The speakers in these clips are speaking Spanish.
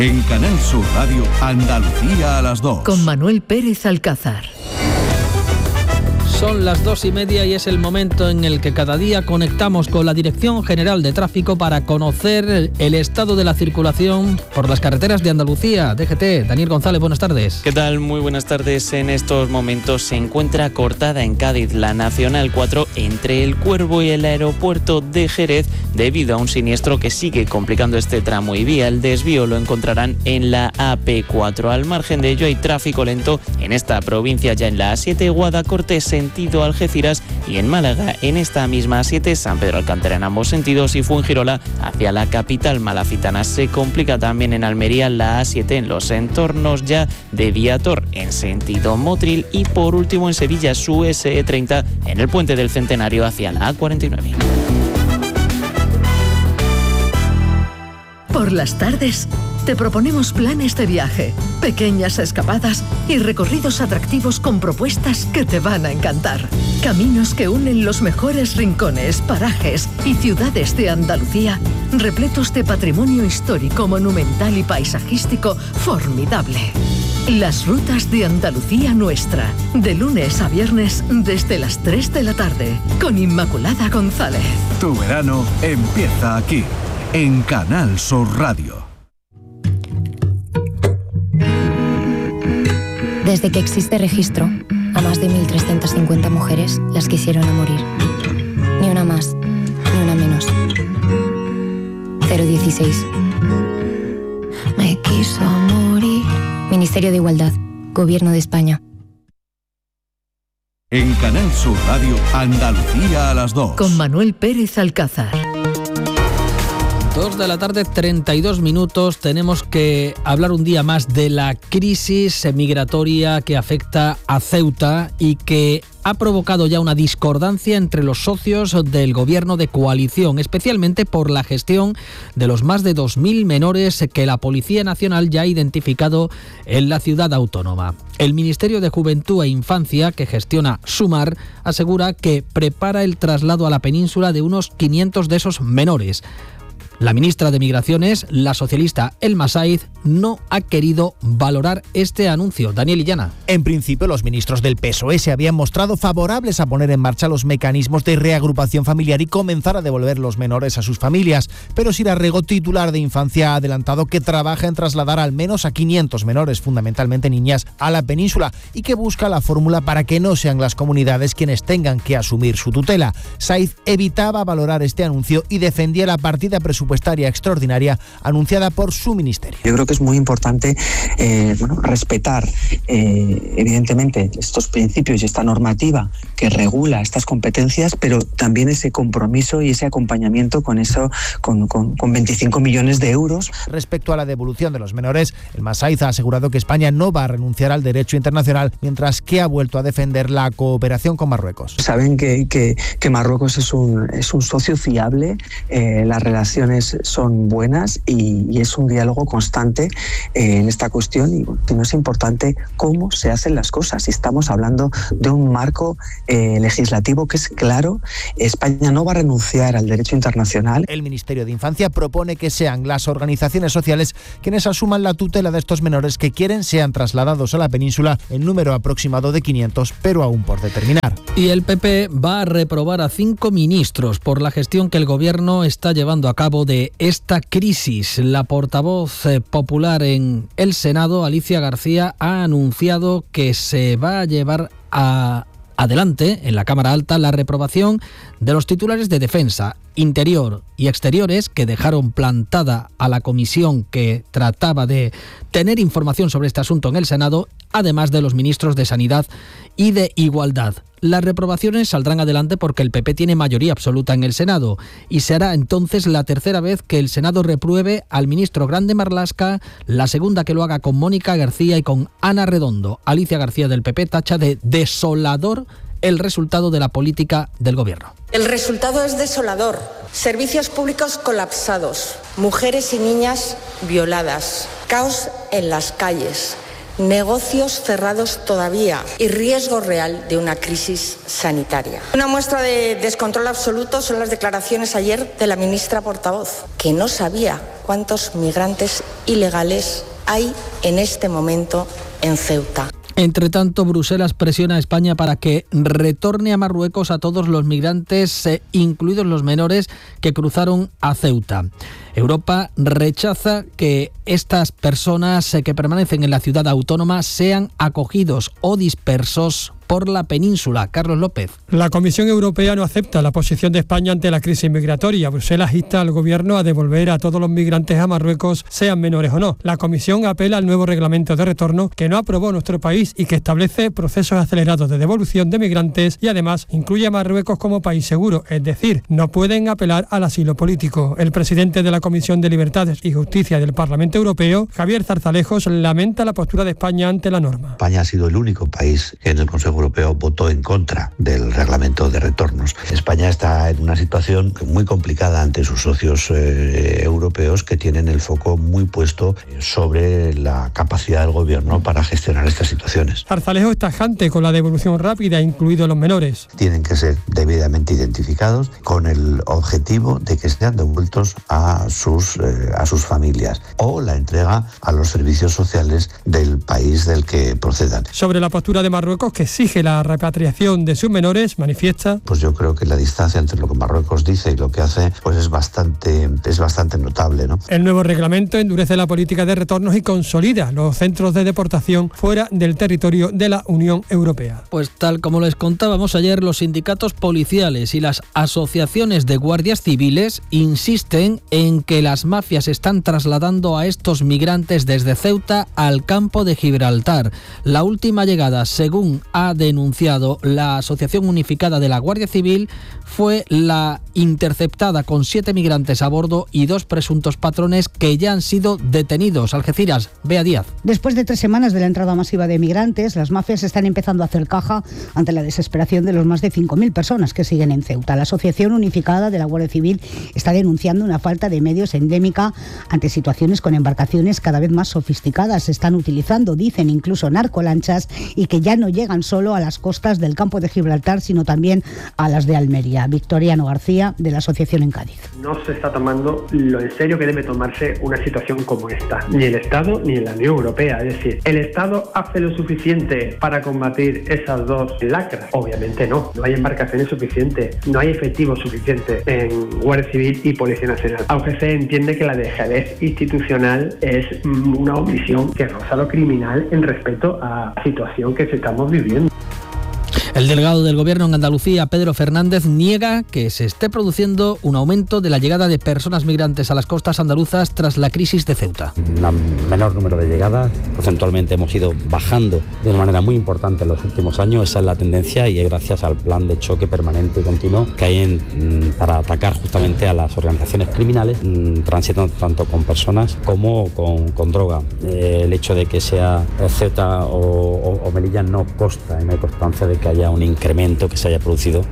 En Canal Sur Radio, Andalucía a las 2. Con Manuel Pérez Alcázar. Son las 2:30 y es el momento en el que cada día conectamos con la Dirección General de Tráfico para conocer el estado de la circulación por las carreteras de Andalucía. DGT, Daniel González, buenas tardes. ¿Qué tal? Muy buenas tardes. En estos momentos se encuentra cortada en Cádiz la Nacional 4 entre El Cuervo y el aeropuerto de Jerez debido a un siniestro que sigue complicando este tramo y vía. El desvío lo encontrarán en la AP4. Al margen de ello hay tráfico lento en esta provincia ya en la A7 Guadacorte sentido Algeciras y en Málaga en esta misma A7 San Pedro Alcántara en ambos sentidos y Fuengirola hacia la capital malacitana. Se complica también en Almería la A7 en los entornos ya de Viator en sentido Motril y por último en Sevilla su SE30 en el puente del Centenario hacia la A49. Por las tardes te proponemos planes de viaje, pequeñas escapadas y recorridos atractivos con propuestas que te van a encantar. Caminos que unen los mejores rincones, parajes y ciudades de Andalucía, repletos de patrimonio histórico, monumental y paisajístico formidable. Las rutas de Andalucía Nuestra, de lunes a viernes desde las 3 de la tarde, con Inmaculada González. Tu verano empieza aquí, en Canal Sur Radio. Desde que existe registro, a más de 1.350 mujeres las quisieron a morir. Ni una más, ni una menos. 016. Me quiso morir. Ministerio de Igualdad, Gobierno de España. En Canal Sur Radio, Andalucía a las 2. Con Manuel Pérez Alcázar. 2 de la tarde, 32 minutos. Tenemos que hablar un día más de la crisis migratoria que afecta a Ceuta y que ha provocado ya una discordancia entre los socios del gobierno de coalición, especialmente por la gestión de los más de 2.000 menores que la Policía Nacional ya ha identificado en la ciudad autónoma. El Ministerio de Juventud e Infancia, que gestiona Sumar, asegura que prepara el traslado a la península de unos 500 de esos menores. La ministra de Migraciones, la socialista Elma Saiz, no ha querido valorar este anuncio. Daniel Illana. En principio, los ministros del PSOE se habían mostrado favorables a poner en marcha los mecanismos de reagrupación familiar y comenzar a devolver los menores a sus familias. Pero Sira Rego, titular de Infancia, ha adelantado que trabaja en trasladar al menos a 500 menores, fundamentalmente niñas, a la península y que busca la fórmula para que no sean las comunidades quienes tengan que asumir su tutela. Saiz evitaba valorar este anuncio y defendía la partida presupuestaria extraordinaria anunciada por su ministerio. Yo creo que es muy importante respetar evidentemente estos principios y esta normativa que regula estas competencias, pero también ese compromiso y ese acompañamiento con eso, con 25 millones de euros. Respecto a la devolución de los menores, el Masaiz ha asegurado que España no va a renunciar al derecho internacional, mientras que ha vuelto a defender la cooperación con Marruecos. Saben que Marruecos es un socio fiable, las relaciones son buenas y es un diálogo constante en esta cuestión y no es importante cómo se hacen las cosas. Si estamos hablando de un marco legislativo que es claro, España no va a renunciar al derecho internacional. El Ministerio de Infancia propone que sean las organizaciones sociales quienes asuman la tutela de estos menores que quieren sean trasladados a la península en número aproximado de 500, pero aún por determinar. Y el PP va a reprobar a 5 ministros por la gestión que el gobierno está llevando a cabo de esta crisis. La portavoz popular en el Senado, Alicia García, ha anunciado que se va a llevar adelante en la Cámara Alta la reprobación de los titulares de Defensa, Interior y Exteriores que dejaron plantada a la comisión que trataba de tener información sobre este asunto en el Senado, además de los ministros de Sanidad y de Igualdad. Las reprobaciones saldrán adelante porque el PP tiene mayoría absoluta en el Senado y será entonces la tercera vez que el Senado repruebe al ministro Grande Marlaska, la segunda que lo haga con Mónica García y con Ana Redondo. Alicia García del PP tacha de desolador el resultado de la política del gobierno. El resultado es desolador. Servicios públicos colapsados, mujeres y niñas violadas, caos en las calles, negocios cerrados todavía y riesgo real de una crisis sanitaria. Una muestra de descontrol absoluto son las declaraciones ayer de la ministra portavoz, que no sabía cuántos migrantes ilegales hay en este momento en Ceuta. Entre tanto, Bruselas presiona a España para que retorne a Marruecos a todos los migrantes, incluidos los menores, que cruzaron a Ceuta. Europa rechaza que estas personas que permanecen en la ciudad autónoma sean acogidos o dispersos por la península. Carlos López. La Comisión Europea no acepta la posición de España ante la crisis migratoria. Bruselas insta al Gobierno a devolver a todos los migrantes a Marruecos, sean menores o no. La Comisión apela al nuevo reglamento de retorno que no aprobó nuestro país y que establece procesos acelerados de devolución de migrantes y además incluye a Marruecos como país seguro, es decir, no pueden apelar al asilo político. El presidente de la Comisión de Libertades y Justicia del Parlamento Europeo, Javier Zarzalejos, lamenta la postura de España ante la norma. España ha sido el único país que en el Consejo Europeo votó en contra del reglamento de retornos. España está en una situación muy complicada ante sus socios europeos, que tienen el foco muy puesto sobre la capacidad del gobierno para gestionar estas situaciones. Zarzalejos es tajante con la devolución rápida, incluidos los menores. Tienen que ser debidamente identificados con el objetivo de que sean devueltos a sus familias o la entrega a los servicios sociales del país del que procedan. Sobre la postura de Marruecos, que exige la repatriación de sus menores, manifiesta: pues yo creo que la distancia entre lo que Marruecos dice y lo que hace pues es bastante notable, ¿no? El nuevo reglamento endurece la política de retornos y consolida los centros de deportación fuera del territorio de la Unión Europea. Pues tal como les contábamos ayer, los sindicatos policiales y las asociaciones de guardias civiles insisten en que las mafias están trasladando a estos migrantes desde Ceuta al campo de Gibraltar. La última llegada, según ha denunciado la Asociación Unificada de la Guardia Civil, fue la interceptada con 7 migrantes a bordo y 2 presuntos patrones que ya han sido detenidos. Algeciras, Bea Díaz. Después de 3 semanas de la entrada masiva de migrantes, las mafias están empezando a hacer caja ante la desesperación de los más de 5.000 personas que siguen en Ceuta. La Asociación Unificada de la Guardia Civil está denunciando una falta de medios endémica ante situaciones con embarcaciones cada vez más sofisticadas. Se están utilizando, dicen, incluso narcolanchas, y que ya no llegan solo a las costas del campo de Gibraltar, sino también a las de Almería. Victoriano García, de la Asociación en Cádiz. No se está tomando lo en serio que debe tomarse una situación como esta, ni el Estado ni en la Unión Europea. Es decir, ¿el Estado hace lo suficiente para combatir esas dos lacras? Obviamente no hay embarcaciones suficientes, no hay efectivo suficiente en Guardia Civil y Policía Nacional. Aunque se entiende que la dejadez institucional es una omisión que roza lo criminal en respecto a la situación que estamos viviendo. El delegado del Gobierno en Andalucía, Pedro Fernández, niega que se esté produciendo un aumento de la llegada de personas migrantes a las costas andaluzas tras la crisis de Ceuta. Un menor número de llegadas, porcentualmente hemos ido bajando de una manera muy importante en los últimos años. Esa es la tendencia y es gracias al plan de choque permanente y continuo que hay para atacar justamente a las organizaciones criminales, transitando tanto con personas como con droga. El hecho de que sea Ceuta o Melilla no consta, no hay constancia de que haya un incremento que se haya producido.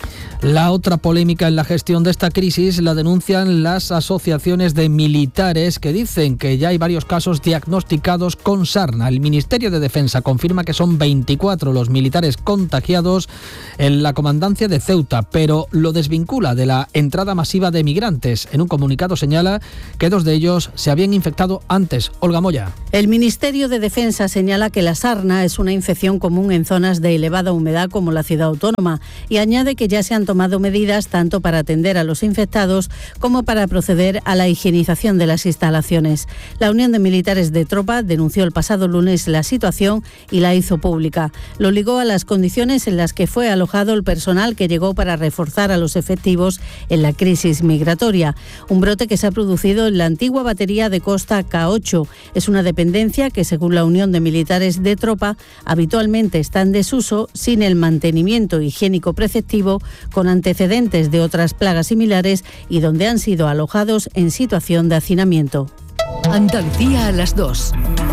La otra polémica en la gestión de esta crisis la denuncian las asociaciones de militares, que dicen que ya hay varios casos diagnosticados con sarna. El Ministerio de Defensa confirma que son 24 los militares contagiados en la comandancia de Ceuta, pero lo desvincula de la entrada masiva de migrantes. En un comunicado señala que 2 de ellos se habían infectado antes. Olga Moya. El Ministerio de Defensa señala que la sarna es una infección común en zonas de elevada humedad como la ciudad autónoma y añade que ya se han tomado medidas tanto para atender a los infectados como para proceder a la higienización de las instalaciones. La Unión de Militares de Tropa denunció el pasado lunes la situación y la hizo pública. Lo ligó a las condiciones en las que fue alojado el personal que llegó para reforzar a los efectivos en la crisis migratoria. Un brote que se ha producido en la antigua batería de costa K8. Es una dependencia que, según la Unión de Militares de Tropa, habitualmente está en desuso, sin el mantenimiento higiénico preceptivo, con antecedentes de otras plagas similares y donde han sido alojados en situación de hacinamiento. Andalucía a las 2.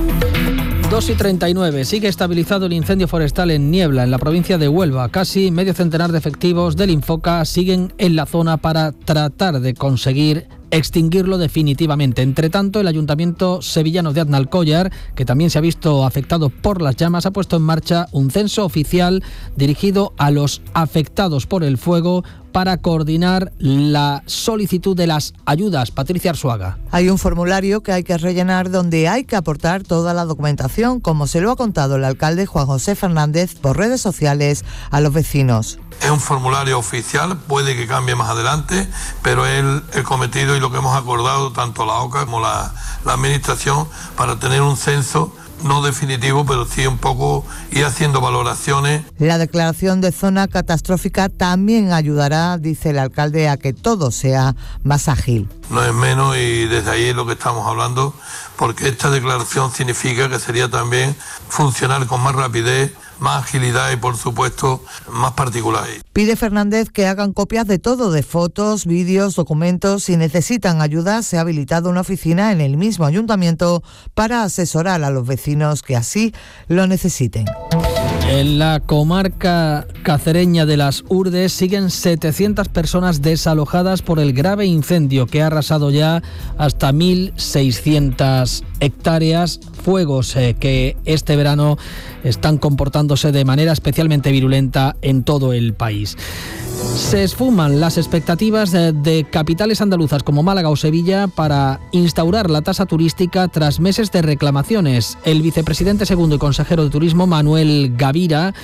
2:39. Sigue estabilizado el incendio forestal en Niebla, en la provincia de Huelva. Casi medio centenar de efectivos del Infoca siguen en la zona para tratar de conseguir extinguirlo definitivamente. Entre tanto, el Ayuntamiento sevillano de Aznalcóllar, que también se ha visto afectado por las llamas, ha puesto en marcha un censo oficial dirigido a los afectados por el fuego, para coordinar la solicitud de las ayudas. Patricia Arzuaga. Hay un formulario que hay que rellenar donde hay que aportar toda la documentación, como se lo ha contado el alcalde Juan José Fernández por redes sociales a los vecinos. Es un formulario oficial, puede que cambie más adelante, pero es el cometido y lo que hemos acordado tanto la OCA como la Administración para tener un censo no definitivo, pero sí un poco ir haciendo valoraciones. La declaración de zona catastrófica también ayudará, dice el alcalde, a que todo sea más ágil. No es menos y desde ahí es lo que estamos hablando, porque esta declaración significa que sería también funcionar con más rapidez, más agilidad y, por supuesto, más particular. Pide Fernández que hagan copias de todo, de fotos, vídeos, documentos. Si necesitan ayuda, se ha habilitado una oficina en el mismo ayuntamiento para asesorar a los vecinos que así lo necesiten. En la comarca cacereña de Las Urdes siguen 700 personas desalojadas por el grave incendio que ha arrasado ya hasta 1.600 hectáreas, fuegos que este verano están comportándose de manera especialmente virulenta en todo el país. Se esfuman las expectativas de capitales andaluzas como Málaga o Sevilla para instaurar la tasa turística tras meses de reclamaciones. El vicepresidente segundo y consejero de Turismo, Manuel Gavira,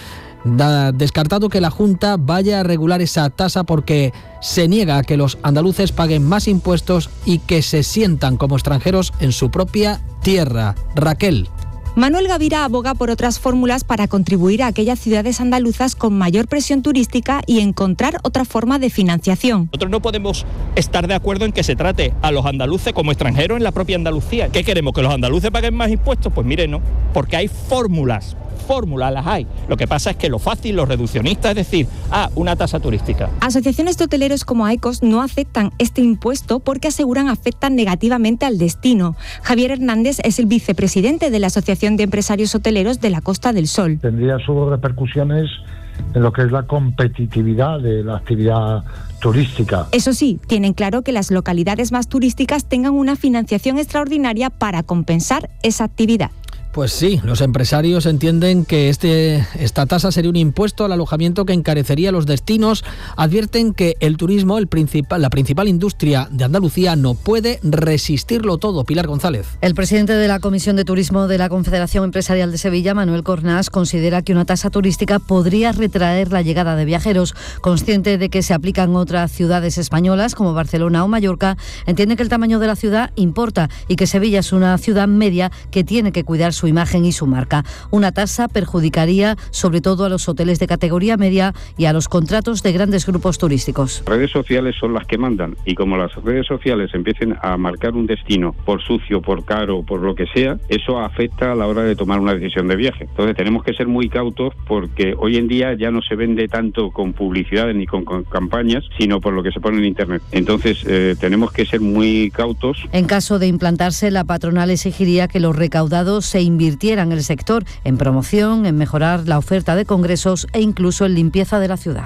ha descartado que la Junta vaya a regular esa tasa porque se niega a que los andaluces paguen más impuestos y que se sientan como extranjeros en su propia tierra. Raquel. Manuel Gavira aboga por otras fórmulas para contribuir a aquellas ciudades andaluzas con mayor presión turística y encontrar otra forma de financiación. Nosotros no podemos estar de acuerdo en que se trate a los andaluces como extranjeros en la propia Andalucía. ¿Qué queremos? ¿Que los andaluces paguen más impuestos? Pues mire, no, porque hay fórmulas las hay. Lo que pasa es que lo fácil, lo reduccionista, es decir, una tasa turística. Asociaciones de hoteleros como AECOS no aceptan este impuesto porque aseguran afectan negativamente al destino. Javier Hernández es el vicepresidente de la Asociación de Empresarios Hoteleros de la Costa del Sol. Tendría sus repercusiones en lo que es la competitividad de la actividad turística. Eso sí, tienen claro que las localidades más turísticas tengan una financiación extraordinaria para compensar esa actividad. Pues sí, los empresarios entienden que esta tasa sería un impuesto al alojamiento que encarecería los destinos. Advierten que el turismo, la principal industria de Andalucía, no puede resistirlo todo. Pilar González. El presidente de la Comisión de Turismo de la Confederación Empresarial de Sevilla, Manuel Cornás, considera que una tasa turística podría retraer la llegada de viajeros. Consciente de que se aplica en otras ciudades españolas como Barcelona o Mallorca, entiende que el tamaño de la ciudad importa y que Sevilla es una ciudad media que tiene que cuidar su imagen y su marca. Una tasa perjudicaría sobre todo a los hoteles de categoría media y a los contratos de grandes grupos turísticos. Las redes sociales son las que mandan y como las redes sociales empiecen a marcar un destino por sucio, por caro, por lo que sea, eso afecta a la hora de tomar una decisión de viaje. Entonces tenemos que ser muy cautos porque hoy en día ya no se vende tanto con publicidades ni con campañas, sino por lo que se pone en internet. Entonces tenemos que ser muy cautos. En caso de implantarse, la patronal exigiría que los recaudados se invirtiera en el sector, en promoción, en mejorar la oferta de congresos e incluso en limpieza de la ciudad.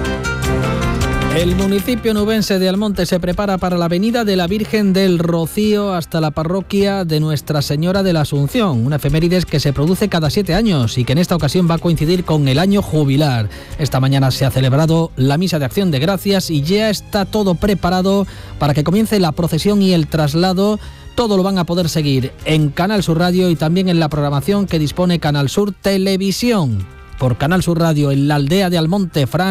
El municipio nubense de Almonte se prepara para la Avenida de la Virgen del Rocío hasta la parroquia de Nuestra Señora de la Asunción, una efemérides que se produce cada 7 años y que en esta ocasión va a coincidir con el año jubilar. Esta mañana se ha celebrado la misa de Acción de Gracias y ya está todo preparado para que comience la procesión y el traslado. Todo lo van a poder seguir en Canal Sur Radio y también en la programación que dispone Canal Sur Televisión. Por Canal Sur Radio en la aldea de Almonte, Fran.